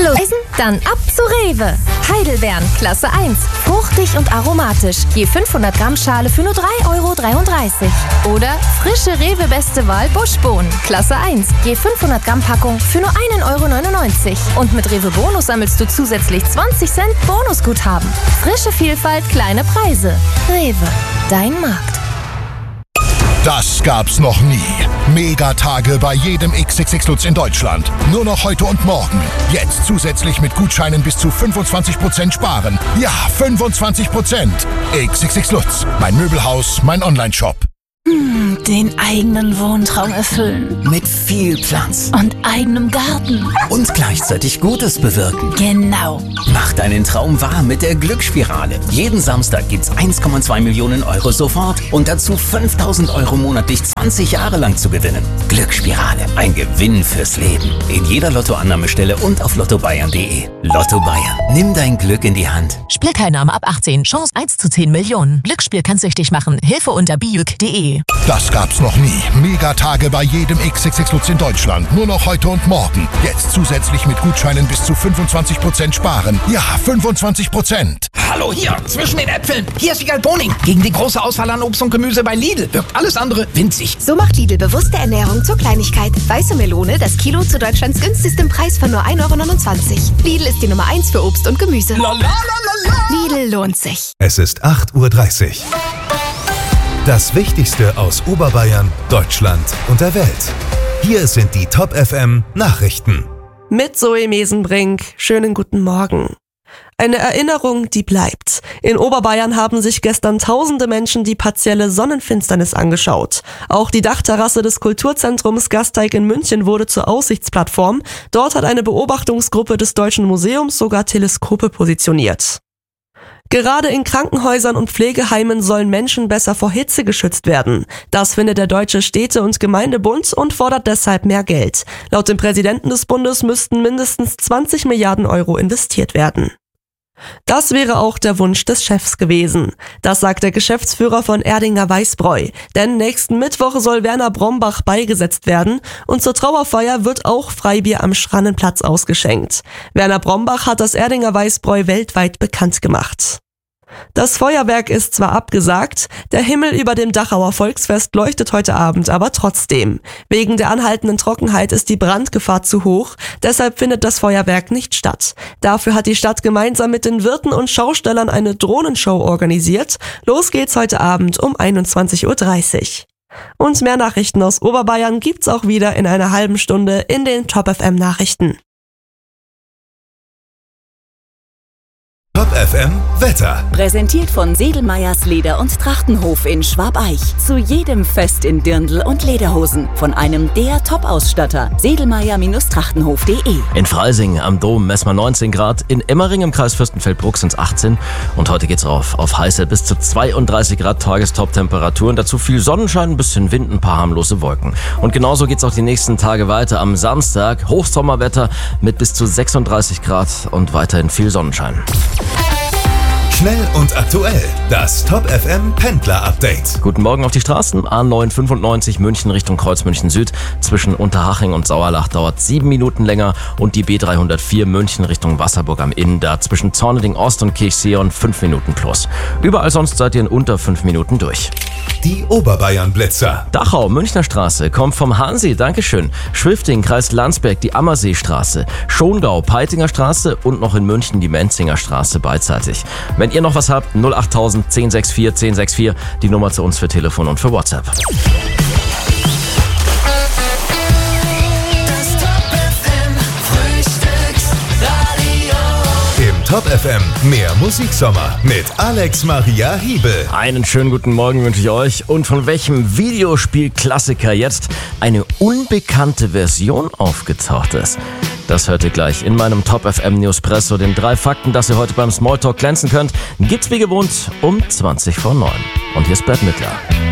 Eisen? Dann ab zu Rewe. Heidelbeeren, Klasse 1. Fruchtig und aromatisch. Je 500 Gramm Schale für nur 3,33 €. Oder frische Rewe Beste Wahl Buschbohnen, Klasse 1. Je 500 Gramm Packung für nur 1,99 €. Und mit Rewe Bonus sammelst du zusätzlich 20 Cent Bonusguthaben. Frische Vielfalt, kleine Preise. Rewe, dein Markt. Das gab's noch nie. Megatage bei jedem XXX Lutz in Deutschland. Nur noch heute und morgen. Jetzt zusätzlich mit Gutscheinen bis zu 25% sparen. Ja, 25%. XXX Lutz. Mein Möbelhaus, mein Onlineshop. Den eigenen Wohntraum erfüllen. Mit viel Platz. Und eigenem Garten. Und gleichzeitig Gutes bewirken. Genau. Mach deinen Traum wahr mit der Glücksspirale. Jeden Samstag gibt's 1,2 Millionen € sofort und dazu 5.000 € monatlich 20 Jahre lang zu gewinnen. Glücksspirale. Ein Gewinn fürs Leben. In jeder Lottoannahmestelle und auf lottobayern.de. Lotto Bayern. Nimm dein Glück in die Hand. Spielteilnahme ab 18. Chance 1 zu 10 Millionen. Glücksspiel kann süchtig machen. Hilfe unter biuk.de. Das gab's noch nie. Megatage bei jedem XXX Lutz in Deutschland. Nur noch heute und morgen. Jetzt zusätzlich mit Gutscheinen bis zu 25% sparen. Ja, 25%. Hallo, hier, zwischen den Äpfeln. Hier ist Wiegald Boning. Gegen die große Auswahl an Obst und Gemüse bei Lidl wirkt alles andere winzig. So macht Lidl bewusste Ernährung zur Kleinigkeit. Weiße Melone, das Kilo zu Deutschlands günstigstem Preis von nur 1,29 €. Lidl ist die Nummer 1 für Obst und Gemüse. Lidl lohnt sich. Es ist 8:30 Uhr. Das Wichtigste aus Oberbayern, Deutschland und der Welt. Hier sind die Top FM Nachrichten. Mit Zoe Mesenbrink. Schönen guten Morgen. Eine Erinnerung, die bleibt. In Oberbayern haben sich gestern tausende Menschen die partielle Sonnenfinsternis angeschaut. Auch die Dachterrasse des Kulturzentrums Gasteig in München wurde zur Aussichtsplattform. Dort hat eine Beobachtungsgruppe des Deutschen Museums sogar Teleskope positioniert. Gerade in Krankenhäusern und Pflegeheimen sollen Menschen besser vor Hitze geschützt werden. Das findet der Deutsche Städte- und Gemeindebund und fordert deshalb mehr Geld. Laut dem Präsidenten des Bundes müssten mindestens 20 Milliarden € investiert werden. Das wäre auch der Wunsch des Chefs gewesen. Das sagt der Geschäftsführer von Erdinger Weißbräu. Denn nächsten Mittwoch soll Werner Brombach beigesetzt werden und zur Trauerfeier wird auch Freibier am Schrannenplatz ausgeschenkt. Werner Brombach hat das Erdinger Weißbräu weltweit bekannt gemacht. Das Feuerwerk ist zwar abgesagt, der Himmel über dem Dachauer Volksfest leuchtet heute Abend aber trotzdem. Wegen der anhaltenden Trockenheit ist die Brandgefahr zu hoch, deshalb findet das Feuerwerk nicht statt. Dafür hat die Stadt gemeinsam mit den Wirten und Schaustellern eine Drohnenshow organisiert. Los geht's heute Abend um 21:30 Uhr. Und mehr Nachrichten aus Oberbayern gibt's auch wieder in einer halben Stunde in den Top FM Nachrichten. Top FM Wetter. Präsentiert von Sedelmeyers Leder- und Trachtenhof in Schwabeich. Zu jedem Fest in Dirndl und Lederhosen. Von einem der Top-Ausstatter. Sedelmeyer-Trachtenhof.de. In Freising am Dom messen wir 19 Grad. In Emmering im Kreis Fürstenfeldbruck sind es 18. Und heute geht's rauf auf heiße bis zu 32 Grad Tagestop-Temperaturen. Dazu viel Sonnenschein, ein bisschen Wind, ein paar harmlose Wolken. Und genauso geht's auch die nächsten Tage weiter. Am Samstag Hochsommerwetter mit bis zu 36 Grad und weiterhin viel Sonnenschein. Schnell und aktuell. Das Top FM Pendler Update. Guten Morgen auf die Straßen. A995 München Richtung Kreuzmünchen Süd. Zwischen Unterhaching und Sauerlach dauert 7 Minuten länger. Und die B304 München Richtung Wasserburg am Inn. Da zwischen Zorneding Ost und Kirchseeon 5 Minuten plus. Überall sonst seid ihr in unter 5 Minuten durch. Die Oberbayern Blitzer. Dachau, Münchner Straße, kommt vom Hahnsee, Dankeschön. Schwifting, Kreis Landsberg, die Ammerseestraße. Schongau, Peitinger Straße und noch in München die Menzinger Straße beidseitig. Wenn ihr noch was habt, 08000 1064 1064, die Nummer zu uns für Telefon und für WhatsApp. Top FM, mehr Musiksommer mit Alex Maria Hiebel. Einen schönen guten Morgen wünsche ich euch. Und von welchem Videospielklassiker jetzt eine unbekannte Version aufgetaucht ist, das hört ihr gleich in meinem Top FM Newspresso. Den 3 Fakten, dass ihr heute beim Smalltalk glänzen könnt, gibt's wie gewohnt um 20 vor 9. Und hier ist Bert Mittler.